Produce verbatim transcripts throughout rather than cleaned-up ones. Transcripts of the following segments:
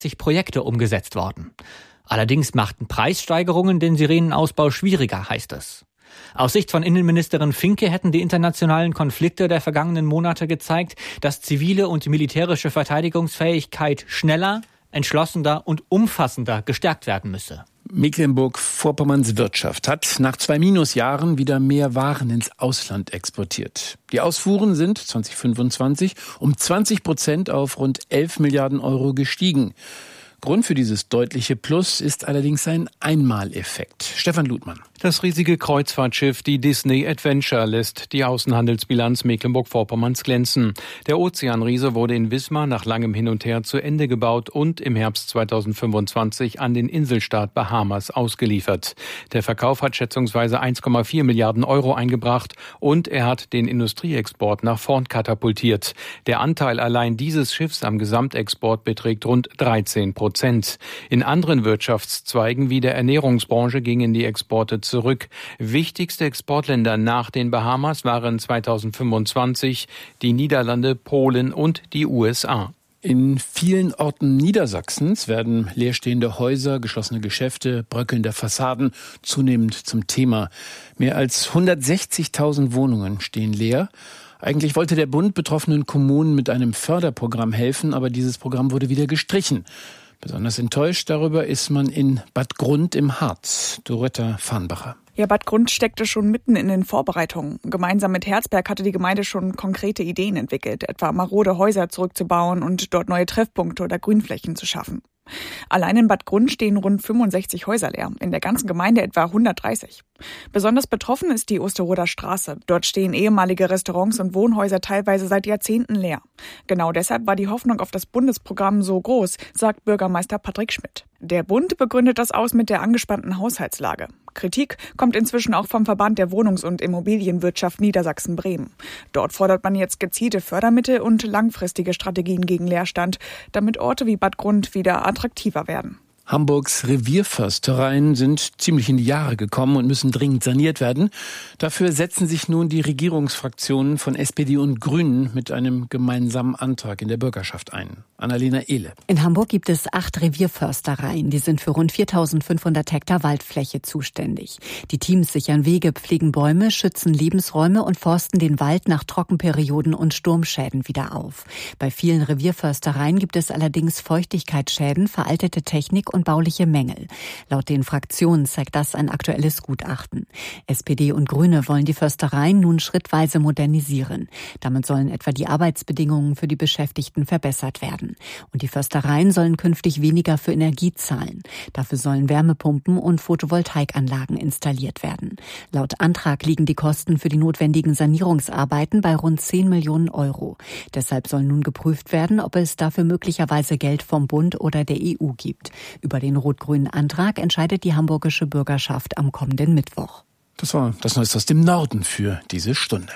Projekte umgesetzt worden. Allerdings machten Preissteigerungen den Sirenenausbau schwieriger, heißt es. Aus Sicht von Innenministerin Finke hätten die internationalen Konflikte der vergangenen Monate gezeigt, dass zivile und militärische Verteidigungsfähigkeit schneller, entschlossener und umfassender gestärkt werden müsse. Mecklenburg-Vorpommerns Wirtschaft hat nach zwei Minusjahren wieder mehr Waren ins Ausland exportiert. Die Ausfuhren sind zwanzig fünfundzwanzig um zwanzig Prozent auf rund elf Milliarden Euro gestiegen. Grund für dieses deutliche Plus ist allerdings ein Einmaleffekt. Stefan Ludmann. Das riesige Kreuzfahrtschiff, die Disney Adventure, lässt die Außenhandelsbilanz Mecklenburg-Vorpommerns glänzen. Der Ozeanriese wurde in Wismar nach langem Hin und Her zu Ende gebaut und im Herbst zweitausendfünfundzwanzig an den Inselstaat Bahamas ausgeliefert. Der Verkauf hat schätzungsweise eins Komma vier Milliarden Euro eingebracht und er hat den Industrieexport nach vorn katapultiert. Der Anteil allein dieses Schiffs am Gesamtexport beträgt rund dreizehn Prozent. In anderen Wirtschaftszweigen wie der Ernährungsbranche gingen die Exporte zurück. Wichtigste Exportländer nach den Bahamas waren zweitausendfünfundzwanzig die Niederlande, Polen und die U S A. In vielen Orten Niedersachsens werden leerstehende Häuser, geschlossene Geschäfte, bröckelnde Fassaden zunehmend zum Thema. Mehr als hundertsechzigtausend Wohnungen stehen leer. Eigentlich wollte der Bund betroffenen Kommunen mit einem Förderprogramm helfen, aber dieses Programm wurde wieder gestrichen. Besonders enttäuscht darüber ist man in Bad Grund im Harz. Doretta Farnbacher. Ja, Bad Grund steckte schon mitten in den Vorbereitungen. Gemeinsam mit Herzberg hatte die Gemeinde schon konkrete Ideen entwickelt, etwa marode Häuser zurückzubauen und dort neue Treffpunkte oder Grünflächen zu schaffen. Allein in Bad Grund stehen rund fünfundsechzig Häuser leer, in der ganzen Gemeinde etwa hundertdreißig. Besonders betroffen ist die Osterroder Straße. Dort stehen ehemalige Restaurants und Wohnhäuser teilweise seit Jahrzehnten leer. Genau deshalb war die Hoffnung auf das Bundesprogramm so groß, sagt Bürgermeister Patrick Schmidt. Der Bund begründet das aus mit der angespannten Haushaltslage. Kritik kommt inzwischen auch vom Verband der Wohnungs- und Immobilienwirtschaft Niedersachsen-Bremen. Dort fordert man jetzt gezielte Fördermittel und langfristige Strategien gegen Leerstand, damit Orte wie Bad Grund wieder attraktiver werden. Hamburgs Revierförstereien sind ziemlich in die Jahre gekommen und müssen dringend saniert werden. Dafür setzen sich nun die Regierungsfraktionen von S P D und Grünen mit einem gemeinsamen Antrag in der Bürgerschaft ein. Annalena Ehle. In Hamburg gibt es acht Revierförstereien. Die sind für rund viertausendfünfhundert Hektar Waldfläche zuständig. Die Teams sichern Wege, pflegen Bäume, schützen Lebensräume und forsten den Wald nach Trockenperioden und Sturmschäden wieder auf. Bei vielen Revierförstereien gibt es allerdings Feuchtigkeitsschäden, veraltete Technik und bauliche Mängel. Laut den Fraktionen zeigt das ein aktuelles Gutachten. S P D und Grüne wollen die Förstereien nun schrittweise modernisieren. Damit sollen etwa die Arbeitsbedingungen für die Beschäftigten verbessert werden. Und die Förstereien sollen künftig weniger für Energie zahlen. Dafür sollen Wärmepumpen und Photovoltaikanlagen installiert werden. Laut Antrag liegen die Kosten für die notwendigen Sanierungsarbeiten bei rund zehn Millionen Euro. Deshalb soll nun geprüft werden, ob es dafür möglicherweise Geld vom Bund oder der E U gibt. Über den rot-grünen Antrag entscheidet die hamburgische Bürgerschaft am kommenden Mittwoch. Das war das Neueste aus dem Norden für diese Stunde.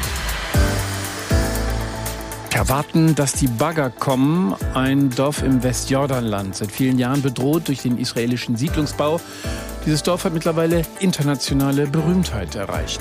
Erwarten, dass die Bagger kommen. Ein Dorf im Westjordanland, seit vielen Jahren bedroht durch den israelischen Siedlungsbau. Dieses Dorf hat mittlerweile internationale Berühmtheit erreicht.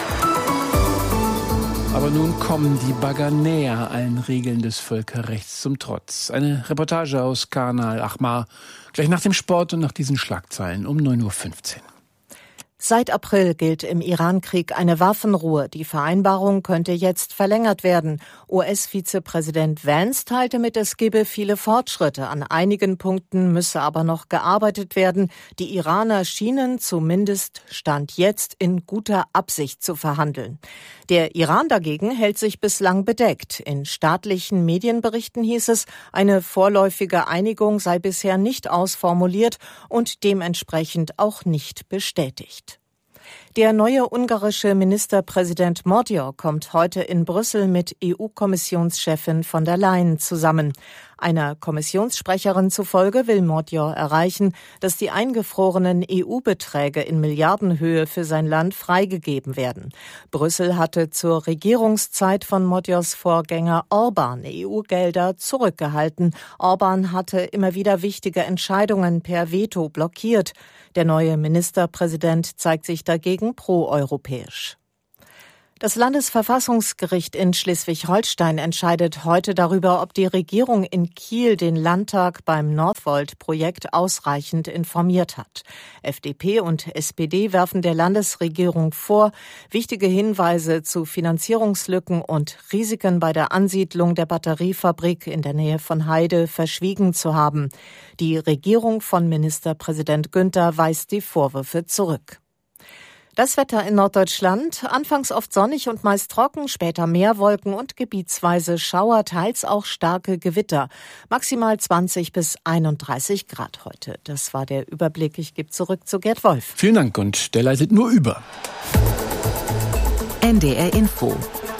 Aber nun kommen die Bagger näher allen Regeln des Völkerrechts zum Trotz. Eine Reportage aus Kahn al-Ahmar, gleich nach dem Sport und nach diesen Schlagzeilen um neun Uhr fünfzehn. Seit April gilt im Iran-Krieg eine Waffenruhe. Die Vereinbarung könnte jetzt verlängert werden. U S-Vizepräsident Vance teilte mit, es gebe viele Fortschritte. An einigen Punkten müsse aber noch gearbeitet werden. Die Iraner schienen zumindest Stand jetzt in guter Absicht zu verhandeln. Der Iran dagegen hält sich bislang bedeckt. In staatlichen Medienberichten hieß es, eine vorläufige Einigung sei bisher nicht ausformuliert und dementsprechend auch nicht bestätigt. Der neue ungarische Ministerpräsident Modior kommt heute in Brüssel mit E U-Kommissionschefin von der Leyen zusammen. Einer Kommissionssprecherin zufolge will Modior erreichen, dass die eingefrorenen E U-Beträge in Milliardenhöhe für sein Land freigegeben werden. Brüssel hatte zur Regierungszeit von Modiors Vorgänger Orban E U-Gelder zurückgehalten. Orban hatte immer wieder wichtige Entscheidungen per Veto blockiert. Der neue Ministerpräsident zeigt sich dagegen proeuropäisch. Das Landesverfassungsgericht in Schleswig-Holstein entscheidet heute darüber, ob die Regierung in Kiel den Landtag beim Northvolt-Projekt ausreichend informiert hat. F D P und S P D werfen der Landesregierung vor, wichtige Hinweise zu Finanzierungslücken und Risiken bei der Ansiedlung der Batteriefabrik in der Nähe von Heide verschwiegen zu haben. Die Regierung von Ministerpräsident Günther weist die Vorwürfe zurück. Das Wetter in Norddeutschland, anfangs oft sonnig und meist trocken, später mehr Wolken und gebietsweise Schauer, teils auch starke Gewitter. Maximal zwanzig bis einunddreißig Grad heute. Das war der Überblick. Ich gebe zurück zu Gerd Wolf. Vielen Dank und der leitet nur über. N D R Info.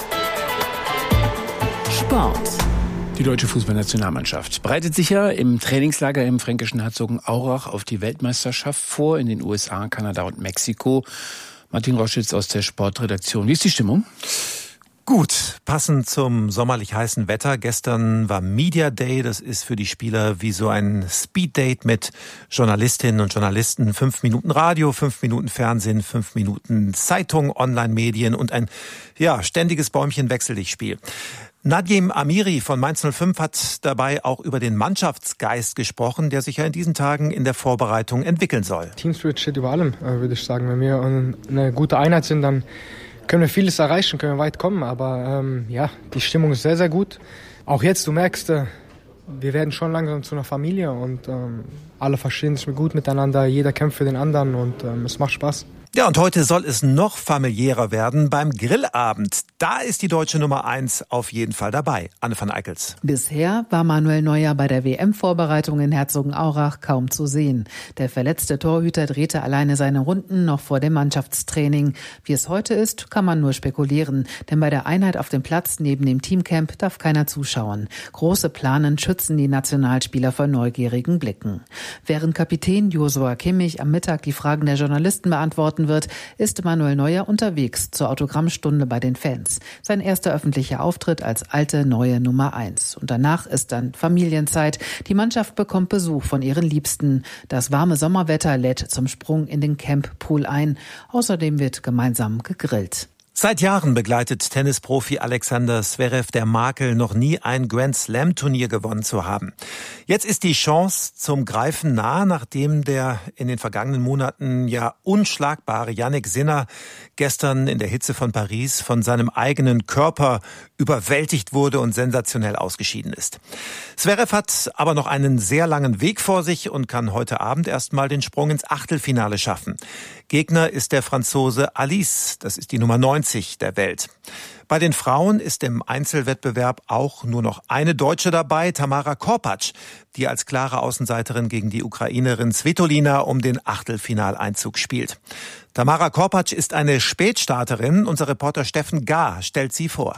Sport. Die deutsche Fußballnationalmannschaft bereitet sich ja im Trainingslager im fränkischen Herzogenaurach auf die Weltmeisterschaft vor in den U S A, Kanada und Mexiko. Martin Roschitz aus der Sportredaktion. Wie ist die Stimmung? Gut, passend zum sommerlich heißen Wetter. Gestern war Media Day. Das ist für die Spieler wie so ein Speeddate mit Journalistinnen und Journalisten. Fünf Minuten Radio, fünf Minuten Fernsehen, fünf Minuten Zeitung, Online-Medien und ein ja ständiges Bäumchen-Wechsel-dich-Spiel. Nadim Amiri von Mainz null fünf hat dabei auch über den Mannschaftsgeist gesprochen, der sich ja in diesen Tagen in der Vorbereitung entwickeln soll. Teamspirit steht über allem, würde ich sagen. Wenn wir eine gute Einheit sind, dann können wir vieles erreichen, können wir weit kommen. Aber ähm, ja, die Stimmung ist sehr, sehr gut. Auch jetzt, du merkst, äh, wir werden schon langsam zu einer Familie und ähm, alle verstehen sich gut miteinander. Jeder kämpft für den anderen und ähm, es macht Spaß. Ja, und heute soll es noch familiärer werden beim Grillabend. Da ist die deutsche Nummer eins auf jeden Fall dabei. Anne van Eickels. Bisher war Manuel Neuer bei der W M-Vorbereitung in Herzogenaurach kaum zu sehen. Der verletzte Torhüter drehte alleine seine Runden noch vor dem Mannschaftstraining. Wie es heute ist, kann man nur spekulieren. Denn bei der Einheit auf dem Platz neben dem Teamcamp darf keiner zuschauen. Große Planen schützen die Nationalspieler vor neugierigen Blicken. Während Kapitän Joshua Kimmich am Mittag die Fragen der Journalisten beantworten wird, ist Manuel Neuer unterwegs zur Autogrammstunde bei den Fans. Sein erster öffentlicher Auftritt als alte, neue Nummer eins. Und danach ist dann Familienzeit. Die Mannschaft bekommt Besuch von ihren Liebsten. Das warme Sommerwetter lädt zum Sprung in den Camppool ein. Außerdem wird gemeinsam gegrillt. Seit Jahren begleitet Tennisprofi Alexander Zverev der Makel, noch nie ein Grand-Slam-Turnier gewonnen zu haben. Jetzt ist die Chance zum Greifen nah, nachdem der in den vergangenen Monaten ja unschlagbare Jannik Sinner gestern in der Hitze von Paris von seinem eigenen Körper überwältigt wurde und sensationell ausgeschieden ist. Zverev hat aber noch einen sehr langen Weg vor sich und kann heute Abend erstmal den Sprung ins Achtelfinale schaffen. Gegner ist der Franzose Alice, das ist die Nummer neunzig der Welt. Bei den Frauen ist im Einzelwettbewerb auch nur noch eine Deutsche dabei, Tamara Korpatsch, die als klare Außenseiterin gegen die Ukrainerin Svitolina um den Achtelfinaleinzug spielt. Tamara Korpatsch ist eine Spätstarterin. Unser Reporter Steffen Gahr stellt sie vor.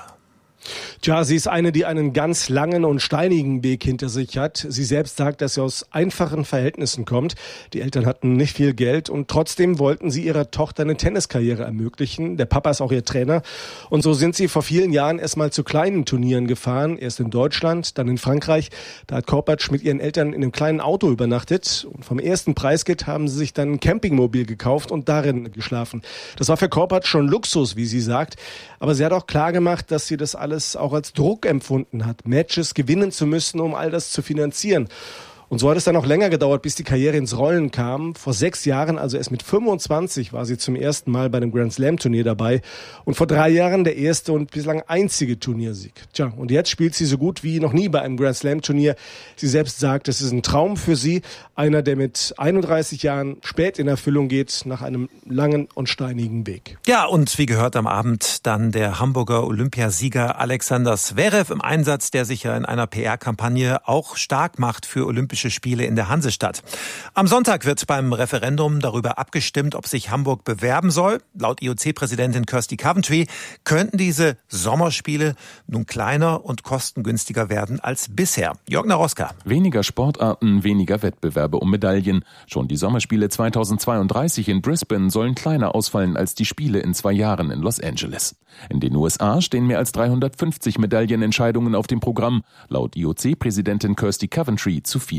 Tja, sie ist eine, die einen ganz langen und steinigen Weg hinter sich hat. Sie selbst sagt, dass sie aus einfachen Verhältnissen kommt. Die Eltern hatten nicht viel Geld und trotzdem wollten sie ihrer Tochter eine Tenniskarriere ermöglichen. Der Papa ist auch ihr Trainer. Und so sind sie vor vielen Jahren erstmal zu kleinen Turnieren gefahren. Erst in Deutschland, dann in Frankreich. Da hat Korpatsch mit ihren Eltern in einem kleinen Auto übernachtet. Und vom ersten Preisgeld haben sie sich dann ein Campingmobil gekauft und darin geschlafen. Das war für Korpatsch schon Luxus, wie sie sagt. Aber sie hat auch klar gemacht, dass sie das alles auch als Druck empfunden hat, Matches gewinnen zu müssen, um all das zu finanzieren. Und so hat es dann auch länger gedauert, bis die Karriere ins Rollen kam. Vor sechs Jahren, also erst mit fünfundzwanzig, war sie zum ersten Mal bei einem Grand-Slam-Turnier dabei. Und vor drei Jahren der erste und bislang einzige Turniersieg. Tja, und jetzt spielt sie so gut wie noch nie bei einem Grand-Slam-Turnier. Sie selbst sagt, es ist ein Traum für sie. Einer, der mit einunddreißig Jahren spät in Erfüllung geht, nach einem langen und steinigen Weg. Ja, und wie gehört am Abend dann der Hamburger Olympiasieger Alexander Zverev im Einsatz, der sich ja in einer P R-Kampagne auch stark macht für Olympische Spiele in der Hansestadt. Am Sonntag wird beim Referendum darüber abgestimmt, ob sich Hamburg bewerben soll. Laut I O C-Präsidentin Kirsty Coventry könnten diese Sommerspiele nun kleiner und kostengünstiger werden als bisher. Jörg Naroska. Weniger Sportarten, weniger Wettbewerbe um Medaillen. Schon die Sommerspiele zweitausendzweiunddreißig in Brisbane sollen kleiner ausfallen als die Spiele in zwei Jahren in Los Angeles. In den U S A stehen mehr als dreihundertfünfzig Medaillenentscheidungen auf dem Programm. Laut I O C-Präsidentin Kirsty Coventry zu viele.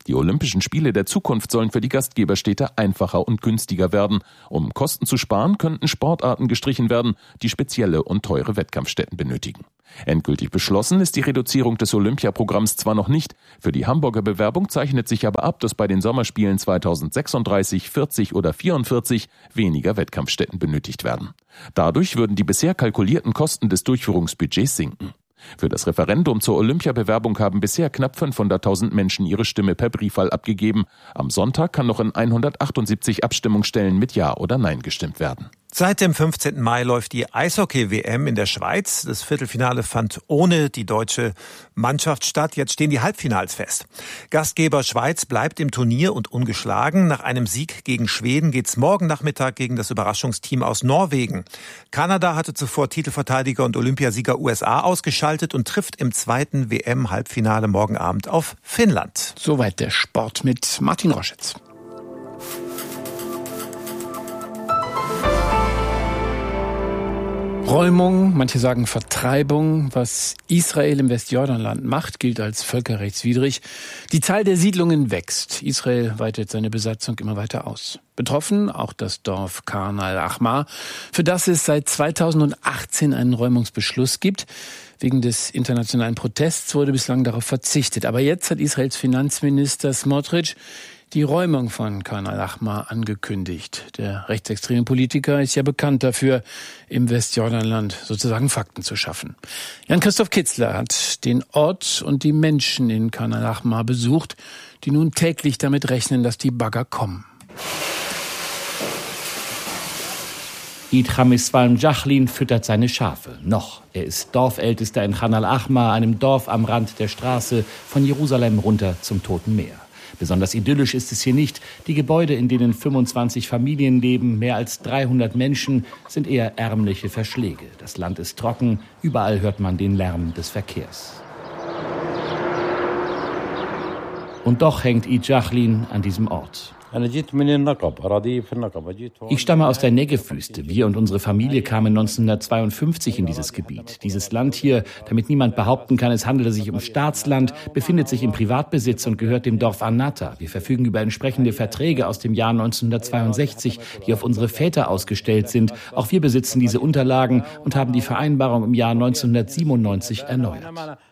Die Olympischen Spiele der Zukunft sollen für die Gastgeberstädte einfacher und günstiger werden. Um Kosten zu sparen, könnten Sportarten gestrichen werden, die spezielle und teure Wettkampfstätten benötigen. Endgültig beschlossen ist die Reduzierung des Olympiaprogramms zwar noch nicht. Für die Hamburger Bewerbung zeichnet sich aber ab, dass bei den Sommerspielen zweitausendsechsunddreißig, vierzig oder vierundvierzig weniger Wettkampfstätten benötigt werden. Dadurch würden die bisher kalkulierten Kosten des Durchführungsbudgets sinken. Für das Referendum zur Olympiabewerbung haben bisher knapp fünfhunderttausend Menschen ihre Stimme per Briefwahl abgegeben. Am Sonntag kann noch in hundertachtundsiebzig Abstimmungsstellen mit Ja oder Nein gestimmt werden. Seit dem fünfzehnten Mai läuft die Eishockey-W M in der Schweiz. Das Viertelfinale fand ohne die deutsche Mannschaft statt. Jetzt stehen die Halbfinals fest. Gastgeber Schweiz bleibt im Turnier und ungeschlagen. Nach einem Sieg gegen Schweden geht's morgen Nachmittag gegen das Überraschungsteam aus Norwegen. Kanada hatte zuvor Titelverteidiger und Olympiasieger U S A ausgeschaltet und trifft im zweiten W M-Halbfinale morgen Abend auf Finnland. Soweit der Sport mit Martin Roschitz. Räumung, manche sagen Vertreibung. Was Israel im Westjordanland macht, gilt als völkerrechtswidrig. Die Zahl der Siedlungen wächst. Israel weitet seine Besatzung immer weiter aus. Betroffen auch das Dorf Khan al-Ahmar, für das es seit zweitausendachtzehn einen Räumungsbeschluss gibt. Wegen des internationalen Protests wurde bislang darauf verzichtet. Aber jetzt hat Israels Finanzminister Smotrich die Räumung von Khan al-Ahmar angekündigt. Der rechtsextreme Politiker ist ja bekannt dafür, im Westjordanland sozusagen Fakten zu schaffen. Jan-Christoph Kitzler hat den Ort und die Menschen in Khan al-Ahmar besucht, die nun täglich damit rechnen, dass die Bagger kommen. Idham Iswalm Jachlin füttert seine Schafe. Noch. Er ist Dorfältester in Khan al-Ahmar, einem Dorf am Rand der Straße von Jerusalem runter zum Toten Meer. Besonders idyllisch ist es hier nicht. Die Gebäude, in denen fünfundzwanzig Familien leben, mehr als dreihundert Menschen, sind eher ärmliche Verschläge. Das Land ist trocken, überall hört man den Lärm des Verkehrs. Und doch hängt Ijachlin an diesem Ort. Ich stamme aus der Negev-Wüste. Wir und unsere Familie kamen neunzehnhundertzweiundfünfzig in dieses Gebiet. Dieses Land hier, damit niemand behaupten kann, es handele sich um Staatsland, befindet sich im Privatbesitz und gehört dem Dorf Anata. Wir verfügen über entsprechende Verträge aus dem Jahr neunzehnhundertzweiundsechzig, die auf unsere Väter ausgestellt sind. Auch wir besitzen diese Unterlagen und haben die Vereinbarung im Jahr neunzehnhundertsiebenundneunzig erneuert.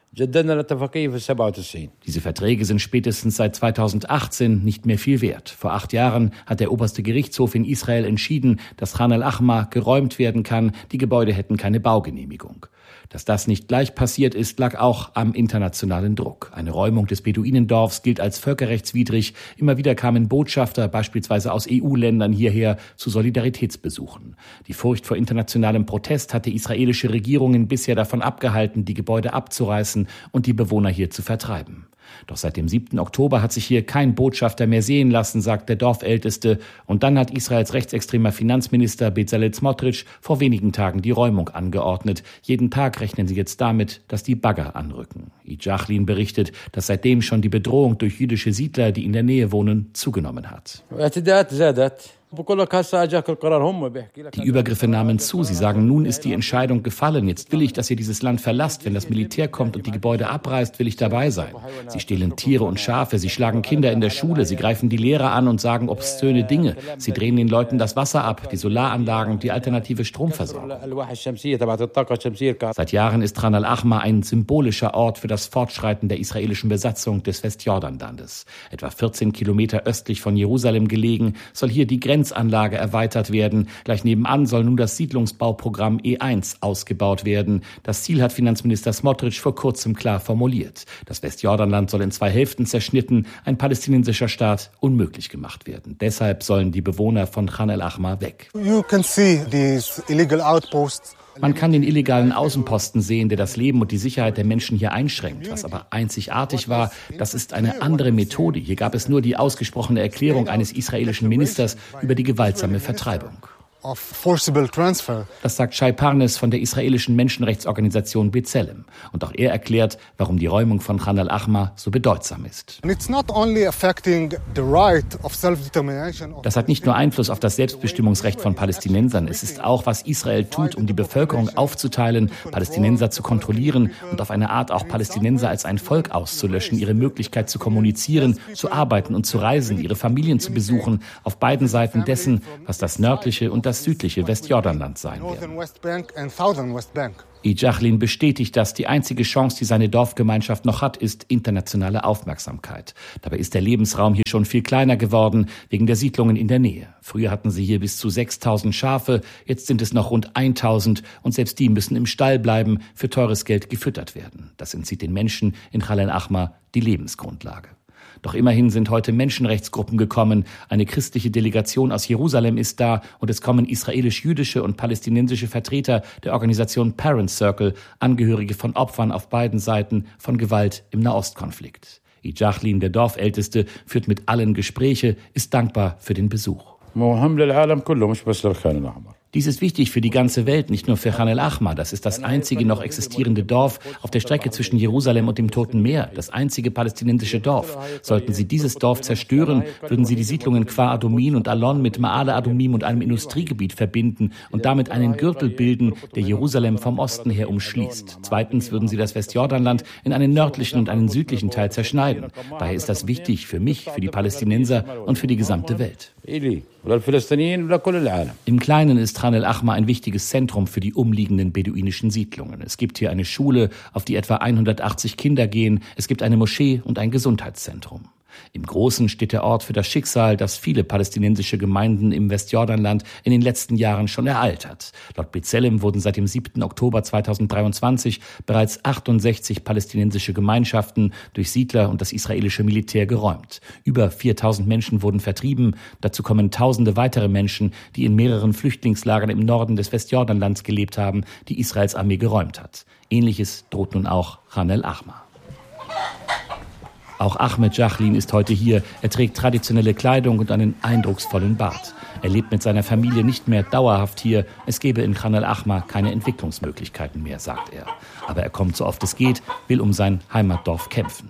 Diese Verträge sind spätestens seit zweitausendachtzehn nicht mehr viel wert. Vor acht Jahren hat der oberste Gerichtshof in Israel entschieden, dass Khan al-Ahmar geräumt werden kann. Die Gebäude hätten keine Baugenehmigung. Dass das nicht gleich passiert ist, lag auch am internationalen Druck. Eine Räumung des Beduinendorfs gilt als völkerrechtswidrig. Immer wieder kamen Botschafter, beispielsweise aus E U-Ländern, hierher zu Solidaritätsbesuchen. Die Furcht vor internationalem Protest hatte israelische Regierungen bisher davon abgehalten, die Gebäude abzureißen und die Bewohner hier zu vertreiben. Doch seit dem siebten Oktober hat sich hier kein Botschafter mehr sehen lassen, sagt der Dorfälteste. Und dann hat Israels rechtsextremer Finanzminister Bezalel Smotrich vor wenigen Tagen die Räumung angeordnet. Jeden Tag rechnen sie jetzt damit, dass die Bagger anrücken. Ijachlin berichtet, dass seitdem schon die Bedrohung durch jüdische Siedler, die in der Nähe wohnen, zugenommen hat. Die Übergriffe nahmen zu. Sie sagen, nun ist die Entscheidung gefallen. Jetzt will ich, dass ihr dieses Land verlasst. Wenn das Militär kommt und die Gebäude abreißt, will ich dabei sein. Sie stehlen Tiere und Schafe. Sie schlagen Kinder in der Schule. Sie greifen die Lehrer an und sagen obszöne Dinge. Sie drehen den Leuten das Wasser ab, die Solaranlagen, die alternative Stromversorgung. Seit Jahren ist Khan al-Ahmar ein symbolischer Ort für das Fortschreiten der israelischen Besatzung des Westjordanlandes. Etwa vierzehn Kilometer östlich von Jerusalem gelegen, soll hier die Grenzanlage erweitert werden. Gleich nebenan soll nun das Siedlungsbauprogramm E eins ausgebaut werden. Das Ziel hat Finanzminister Smotrich vor kurzem klar formuliert. Das Westjordanland soll in zwei Hälften zerschnitten, ein palästinensischer Staat unmöglich gemacht werden. Deshalb sollen die Bewohner von Khan al-Ahmar weg. You can see these illegal outposts. Man kann den illegalen Außenposten sehen, der das Leben und die Sicherheit der Menschen hier einschränkt. Was aber einzigartig war, das ist eine andere Methode. Hier gab es nur die ausgesprochene Erklärung eines israelischen Ministers über die gewaltsame Vertreibung. of forcible transfer. Das sagt Shai Parnes von der israelischen Menschenrechtsorganisation B'Tselem. Und auch er erklärt, warum die Räumung von Khan al-Ahmar so bedeutsam ist. And it's not only affecting the right of self-determination. Das hat nicht nur Einfluss auf das Selbstbestimmungsrecht von Palästinensern. Es ist auch, was Israel tut, um die Bevölkerung aufzuteilen, Palästinenser zu kontrollieren und auf eine Art auch Palästinenser als ein Volk auszulöschen, ihre Möglichkeit zu kommunizieren, zu arbeiten und zu reisen, ihre Familien zu besuchen, auf beiden Seiten dessen, was das nördliche und das südliche Westjordanland sein werden. Ijachlin bestätigt, dass die einzige Chance, die seine Dorfgemeinschaft noch hat, ist internationale Aufmerksamkeit. Dabei ist der Lebensraum hier schon viel kleiner geworden, wegen der Siedlungen in der Nähe. Früher hatten sie hier bis zu sechstausend Schafe, jetzt sind es noch rund tausend und selbst die müssen im Stall bleiben, für teures Geld gefüttert werden. Das entzieht den Menschen in Khan al-Ahmar die Lebensgrundlage. Doch immerhin sind heute Menschenrechtsgruppen gekommen, eine christliche Delegation aus Jerusalem ist da und es kommen israelisch-jüdische und palästinensische Vertreter der Organisation Parent Circle, Angehörige von Opfern auf beiden Seiten von Gewalt im Nahostkonflikt. Ijachlin, der Dorfälteste, führt mit allen Gespräche, ist dankbar für den Besuch. Dies ist wichtig für die ganze Welt, nicht nur für Khan al-Ahmar. Das ist das einzige noch existierende Dorf auf der Strecke zwischen Jerusalem und dem Toten Meer, das einzige palästinensische Dorf. Sollten sie dieses Dorf zerstören, würden sie die Siedlungen Kfar Adumin und Alon mit Ma'ale Adumim und einem Industriegebiet verbinden und damit einen Gürtel bilden, der Jerusalem vom Osten her umschließt. Zweitens würden sie das Westjordanland in einen nördlichen und einen südlichen Teil zerschneiden. Daher ist das wichtig für mich, für die Palästinenser und für die gesamte Welt. Im Kleinen ist Khan al-Ahmar ein wichtiges Zentrum für die umliegenden beduinischen Siedlungen. Es gibt hier eine Schule, auf die etwa hundertachtzig Kinder gehen. Es gibt eine Moschee und ein Gesundheitszentrum. Im Großen steht der Ort für das Schicksal, das viele palästinensische Gemeinden im Westjordanland in den letzten Jahren schon ereilt hat. Laut B'Tselem wurden seit dem siebten Oktober zweitausenddreiundzwanzig bereits achtundsechzig palästinensische Gemeinschaften durch Siedler und das israelische Militär geräumt. Über viertausend Menschen wurden vertrieben. Dazu kommen tausende weitere Menschen, die in mehreren Flüchtlingslagern im Norden des Westjordanlands gelebt haben, die Israels Armee geräumt hat. Ähnliches droht nun auch Khan al-Ahmar. Auch Ahmed Jachlin ist heute hier. Er trägt traditionelle Kleidung und einen eindrucksvollen Bart. Er lebt mit seiner Familie nicht mehr dauerhaft hier. Es gäbe in Khan al-Ahmar keine Entwicklungsmöglichkeiten mehr, sagt er. Aber er kommt so oft es geht, will um sein Heimatdorf kämpfen.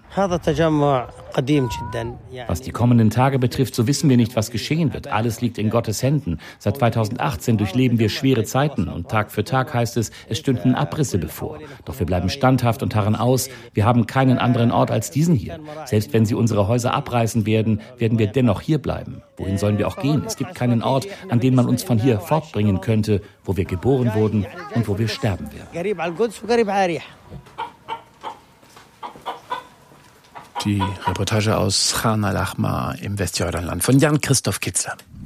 Was die kommenden Tage betrifft, so wissen wir nicht, was geschehen wird. Alles liegt in Gottes Händen. Seit zweitausendachtzehn durchleben wir schwere Zeiten und Tag für Tag heißt es, es stünden Abrisse bevor. Doch wir bleiben standhaft und harren aus. Wir haben keinen anderen Ort als diesen hier. Selbst wenn sie unsere Häuser abreißen werden, werden wir dennoch hier bleiben. Wohin sollen wir auch gehen? Es gibt keinen Ort, an den man uns von hier fortbringen könnte, wo wir geboren wurden und wo wir sterben werden. Die Reportage aus Khan al-Ahmar im Westjordanland von Jan-Christoph Kitzler.